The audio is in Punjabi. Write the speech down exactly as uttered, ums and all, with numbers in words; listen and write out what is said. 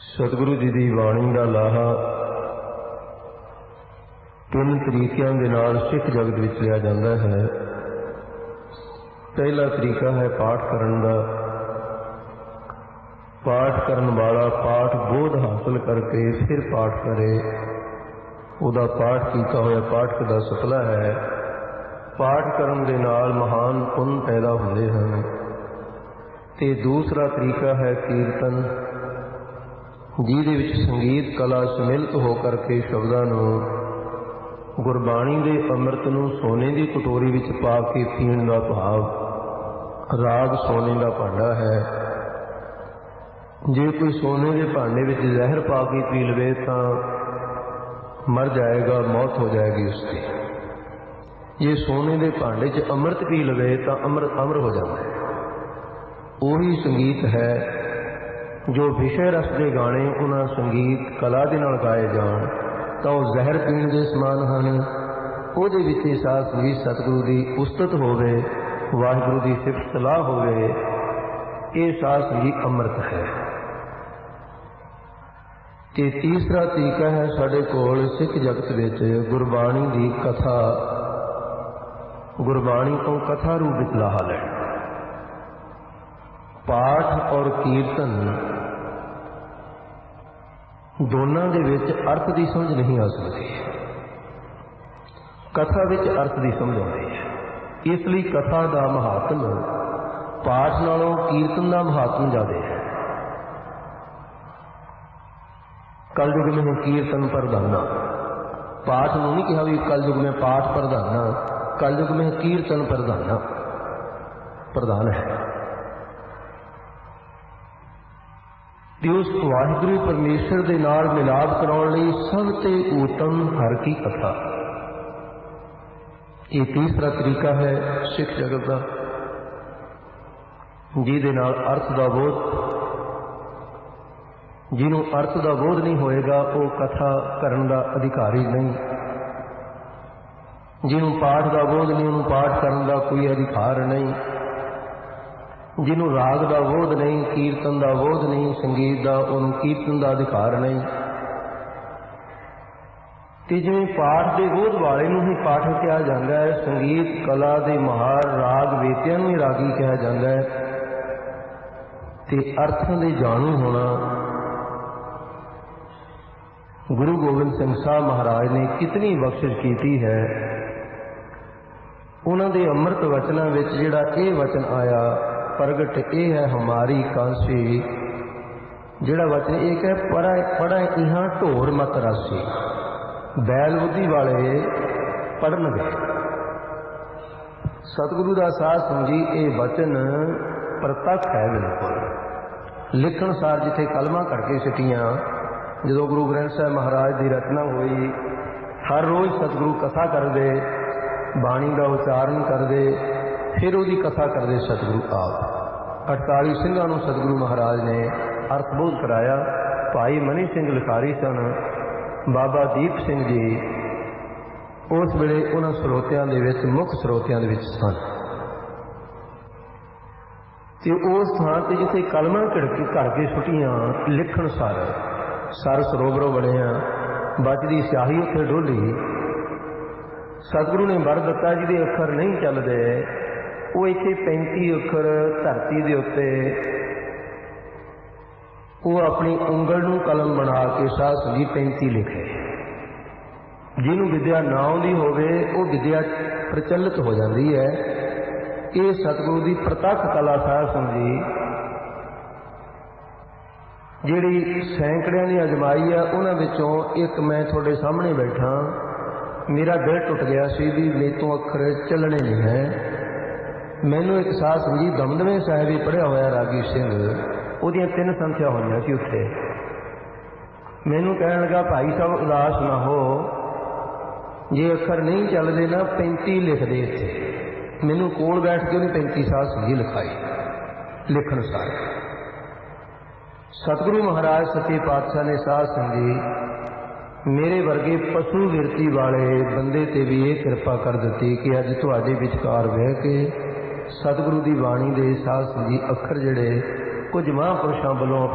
ਸਤਿਗੁਰੂ ਜੀ ਦੀ ਬਾਣੀ ਦਾ ਲਾਹਾ ਤਿੰਨ ਤਰੀਕਿਆਂ ਦੇ ਨਾਲ ਸਿੱਖ ਜਗਤ ਵਿੱਚ ਲਿਆ ਜਾਂਦਾ ਹੈ। ਪਹਿਲਾ ਤਰੀਕਾ ਹੈ ਪਾਠ ਕਰਨ ਦਾ। ਪਾਠ ਕਰਨ ਵਾਲਾ ਪਾਠ ਬੋਧ ਹਾਸਲ ਕਰਕੇ ਫਿਰ ਪਾਠ ਕਰੇ, ਉਹਦਾ ਪਾਠ ਕੀਤਾ ਹੋਇਆ ਪਾਠਕ ਦਾ ਸਫਲਾ ਹੈ। ਪਾਠ ਕਰਨ ਦੇ ਨਾਲ ਮਹਾਨ ਪੁੰਨ ਪੈਦਾ ਹੁੰਦੇ ਹਨ। ਤੇ ਦੂਸਰਾ ਤਰੀਕਾ ਹੈ ਕੀਰਤਨ, ਜਿਹਦੇ ਵਿੱਚ ਸੰਗੀਤ ਕਲਾ ਸਮਿਲਿਤ ਹੋ ਕਰਕੇ ਸ਼ਬਦਾਂ ਨੂੰ, ਗੁਰਬਾਣੀ ਦੇ ਅੰਮ੍ਰਿਤ ਨੂੰ ਸੋਨੇ ਦੀ ਕਟੋਰੀ ਵਿੱਚ ਪਾ ਕੇ ਪੀਣ ਦਾ ਭਾਵ। ਰਾਗ ਸੋਨੇ ਦਾ ਭਾਂਡਾ ਹੈ। ਜੇ ਕੋਈ ਸੋਨੇ ਦੇ ਭਾਂਡੇ ਵਿੱਚ ਜ਼ਹਿਰ ਪਾ ਕੇ ਪੀ ਲਵੇ ਤਾਂ ਮਰ ਜਾਏਗਾ, ਮੌਤ ਹੋ ਜਾਏਗੀ ਉਸਦੀ। ਜੇ ਸੋਨੇ ਦੇ ਭਾਂਡੇ 'ਚ ਅੰਮ੍ਰਿਤ ਪੀ ਲਵੇ ਤਾਂ ਅੰਮ੍ਰਿਤ ਅਮਰ ਹੋ ਜਾਂਦਾ ਹੈ। ਉਹੀ ਸੰਗੀਤ ਹੈ ਜੋ ਵਿਸ਼ੇ ਰਸ ਦੇ ਗਾਣੇ ਉਹਨਾਂ ਸੰਗੀਤ ਕਲਾ ਦੇ ਨਾਲ ਗਾਏ ਜਾਣ ਤਾਂ ਉਹ ਜ਼ਹਿਰ ਪੀਣ ਦੇ ਸਮਾਨ ਹਨ। ਉਹਦੇ ਵਿੱਚ ਹੀ ਸਾਧ ਸੰਗੀਤ ਸਤਿਗੁਰੂ ਦੀ ਉਸਤਤ ਹੋਵੇ, ਵਾਹਿਗੁਰੂ ਦੀ ਸਿਫਤ ਸਲਾਹ ਹੋਵੇ, ਇਹ ਸਾਧ ਸੰਗੀਤ ਅੰਮ੍ਰਿਤ ਹੈ। ਤੇ ਤੀਸਰਾ ਤਰੀਕਾ ਹੈ ਸਾਡੇ ਕੋਲ ਸਿੱਖ ਜਗਤ ਵਿੱਚ ਗੁਰਬਾਣੀ ਦੀ ਕਥਾ, ਗੁਰਬਾਣੀ ਤੋਂ ਕਥਾ ਰੂਪ ਵਿੱਚ ਲਾਹਾ ਲੈਣਾ। ਪਾਠ ਔਰ ਕੀਰਤਨ ਦੋਨਾਂ ਦੇ ਵਿੱਚ ਅਰਥ ਦੀ ਸਮਝ ਨਹੀਂ ਆ ਸਕਦੀ, ਕਥਾ ਵਿੱਚ ਅਰਥ ਦੀ ਸਮਝ ਆਉਂਦੀ ਹੈ। ਇਸ ਲਈ ਕਥਾ ਦਾ ਮਹਾਤਮ ਪਾਠ ਨਾਲੋਂ ਕੀਰਤਨ ਦਾ ਮਹਾਤਮ ਜ਼ਿਆਦਾ ਹੈ। ਕਲਯੁਗ ਮੇਂ ਕੀਰਤਨ ਪ੍ਰਧਾਨਾ, ਪਾਠ ਨੂੰ ਨਹੀਂ ਕਿਹਾ ਵੀ ਕਲਯੁਗ ਮੇਂ ਪਾਠ ਪ੍ਰਧਾਨਾ, ਕਲਯੁਗ ਮੇਂ ਕੀਰਤਨ ਪ੍ਰਧਾਨਾ ਪ੍ਰਧਾਨ ਹੈ। ਤੇ ਉਸ ਵਾਹਿਗੁਰੂ ਪਰਮੇਸ਼ਰ ਦੇ ਨਾਲ ਮਿਲਾਪ ਕਰਾਉਣ ਲਈ ਸਭ ਤੇ ਉੱਤਮ ਹਰ ਕੀ ਕਥਾ। ਇਹ ਤੀਸਰਾ ਤਰੀਕਾ ਹੈ ਸਿੱਖ ਜਗਤ ਦਾ, ਜਿਹਦੇ ਨਾਲ ਅਰਥ ਦਾ ਬੋਧ, ਜਿਹਨੂੰ ਅਰਥ ਦਾ ਬੋਧ ਨਹੀਂ ਹੋਏਗਾ ਉਹ ਕਥਾ ਕਰਨ ਦਾ ਅਧਿਕਾਰੀ ਨਹੀਂ। ਜਿਹਨੂੰ ਪਾਠ ਦਾ ਬੋਧ ਨਹੀਂ ਉਹਨੂੰ ਪਾਠ ਕਰਨ ਦਾ ਕੋਈ ਅਧਿਕਾਰ ਨਹੀਂ। ਜਿਹਨੂੰ ਰਾਗ ਦਾ ਬੋਧ ਨਹੀਂ, ਕੀਰਤਨ ਦਾ ਬੋਧ ਨਹੀਂ, ਸੰਗੀਤ ਦਾ, ਉਹਨੂੰ ਕੀਰਤਨ ਦਾ ਅਧਿਕਾਰ ਨਹੀਂ। ਤੇ ਜਿਵੇਂ ਪਾਠ ਦੇ ਬੋਧ ਵਾਲੇ ਨੂੰ ਹੀ ਪਾਠਕ ਕਿਹਾ ਜਾਂਦਾ ਹੈ, ਸੰਗੀਤ ਕਲਾ ਦੇ ਮਹਾਰ ਰਾਗ ਵੇਤਿਆਂ ਨੂੰ ਹੀ ਰਾਗੀ ਕਿਹਾ ਜਾਂਦਾ ਹੈ। ਤੇ ਅਰਥਾਂ ਦੇ ਜਾਣੂ ਹੋਣਾ, ਗੁਰੂ ਗੋਬਿੰਦ ਸਿੰਘ ਸਾਹਿਬ ਮਹਾਰਾਜ ਨੇ ਕਿਤਨੀ ਬਖਸ਼ਿਸ਼ ਕੀਤੀ ਹੈ। ਉਹਨਾਂ ਦੇ ਅੰਮ੍ਰਿਤ ਵਚਨਾਂ ਵਿੱਚ ਜਿਹੜਾ ਇਹ ਵਚਨ ਆਇਆ, ਪ੍ਰਗਟ ਇਹ ਹੈ ਹਮਾਰੀ ਕਾਂਸੀ, ਜਿਹੜਾ ਵਚਨ ਇਹ ਕਹੇ ਪੜਾ ਪੜਾ ਇਹਾਂ ਢੋਰ ਮਤ ਰਾਸੀ, ਬੈਲ ਬੁੱਧੀ ਵਾਲੇ ਪੜਨਗੇ। ਸਤਿਗੁਰੂ ਦਾ ਸਾਧ ਸੰਗੀ ਇਹ ਵਚਨ ਪ੍ਰਤੱਖ ਹੈ ਬਿਲਕੁਲ। ਲਿਖਣ ਸਾਰ ਜਿੱਥੇ ਕਲਮਾਂ ਕਰਕੇ ਸਿੱਟੀਆਂ, ਜਦੋਂ ਗੁਰੂ ਗ੍ਰੰਥ ਸਾਹਿਬ ਮਹਾਰਾਜ ਦੀ ਰਚਨਾ ਹੋਈ, ਹਰ ਰੋਜ਼ ਸਤਿਗੁਰੂ ਕਥਾ ਕਰਦੇ, ਬਾਣੀ ਦਾ ਉਚਾਰਨ ਕਰਦੇ, ਫਿਰ ਉਹਦੀ ਕਥਾ ਕਰਦੇ ਸਤਿਗੁਰੂ ਆਪ। ਅਠਤਾਲੀ ਸਿੰਘਾਂ ਨੂੰ ਸਤਿਗੁਰੂ ਮਹਾਰਾਜ ਨੇ ਅਰਥਬੋਧ ਕਰਾਇਆ। ਭਾਈ ਮਨੀ ਸਿੰਘ ਲਿਖਾਰੀ ਸਨ, ਬਾਬਾ ਦੀਪ ਸਿੰਘ ਜੀ ਉਸ ਵੇਲੇ ਉਹਨਾਂ ਸਰੋਤਿਆਂ ਦੇ ਵਿੱਚ ਮੁੱਖ ਸਰੋਤਿਆਂ ਦੇ ਵਿੱਚ ਸਨ। ਤੇ ਉਸ ਥਾਂ ਤੇ ਜਿੱਥੇ ਕਲਮਾਂ ਘੜਕੇ ਘੜ ਕੇ ਸੁੱਟੀਆਂ, ਲਿਖਣ ਸਾਰ ਸਰ ਸਰੋਵਰੋਂ ਬਣਿਆ, ਬਚਦੀ ਸਿਆਹੀ ਉੱਥੇ ਡੋਲੀ। ਸਤਿਗੁਰੂ ਨੇ ਵਰ ਦਿੱਤਾ ਜਿਹਦੇ ਅੱਖਰ ਨਹੀਂ ਚੱਲਦੇ ਉਹ ਇੱਥੇ ਪੈਂਤੀ ਅੱਖਰ ਧਰਤੀ ਦੇ ਉੱਤੇ ਉਹ ਆਪਣੀ ਉਂਗਲ ਨੂੰ ਕਲਮ ਬਣਾ ਕੇ ਸਾਧ ਸੰਗਤ ਪੈਂਤੀ ਲਿਖੇ। ਜਿਹਨੂੰ ਵਿਦਿਆ ਨਾ ਆਉਂਦੀ ਹੋਵੇ ਉਹ ਵਿਦਿਆ ਪ੍ਰਚਲਿਤ ਹੋ ਜਾਂਦੀ ਹੈ। ਇਹ ਸਤਿਗੁਰੂ ਦੀ ਪ੍ਰਤੱਖ ਕਲਾ ਸਾਧ ਸੰਗਤ ਜਿਹੜੀ ਸੈਂਕੜਿਆਂ ਦੀ ਅਜਮਾਈ ਆ, ਉਹਨਾਂ ਵਿੱਚੋਂ ਇੱਕ ਮੈਂ ਤੁਹਾਡੇ ਸਾਹਮਣੇ ਬੈਠਾ, ਮੇਰਾ ਦਿਲ ਟੁੱਟ ਗਿਆ ਸੀ ਵੀ ਮੇਰੇ ਤੋਂ ਅੱਖਰ ਚੱਲਣੇ ਨਹੀਂ ਹੈ। ਮੈਨੂੰ ਇੱਕ ਸਾਧ ਸੰਗਤ ਦਮਦਮੇ ਸਾਹਿਬ ਹੀ ਪੜ੍ਹਿਆ ਹੋਇਆ ਰਾਗੀ ਸਿੰਘ, ਉਹਦੀਆਂ ਤਿੰਨ ਸੰਥਿਆ ਹੋਈਆਂ ਸੀ ਉੱਥੇ। ਮੈਨੂੰ ਕਹਿਣ ਲੱਗਾ ਭਾਈ ਸਾਹਿਬ ਉਦਾਸ ਨਾ ਹੋ, ਜੇ ਅੱਖਰ ਨਹੀਂ ਚੱਲਦੇ ਨਾ ਪੈਂਤੀ ਲਿਖਦੇ ਇੱਥੇ। ਮੈਨੂੰ ਕੋਲ ਬੈਠ ਕੇ ਉਹਨੇ ਪੈਂਤੀ ਸਾਧ ਸੰਗਤ ਲਿਖਾਈ ਲਿਖਣ ਸਾਰ। ਸਤਿਗੁਰੂ ਮਹਾਰਾਜ ਸੱਚੇ ਪਾਤਸ਼ਾਹ ਨੇ ਸਾਧ ਸੰਗਤ ਮੇਰੇ ਵਰਗੇ ਪਸ਼ੂ ਵਿਰਤੀ ਵਾਲੇ ਬੰਦੇ ਤੇ ਵੀ ਇਹ ਕਿਰਪਾ ਕਰ ਦਿੱਤੀ ਕਿ ਅੱਜ ਤੁਹਾਡੇ ਵਿਚਕਾਰ ਬਹਿ ਕੇ ਸਤਿਗੁਰੂ ਦੀ ਬਾਣੀ ਦੇ ਸਾਧ ਸੰਗਤ ਅੱਖਰ ਜਿਹੜੇ ਕੁਝ ਮਹਾਂਪੁਰਸ਼ਾਂ ਵੱਲੋਂ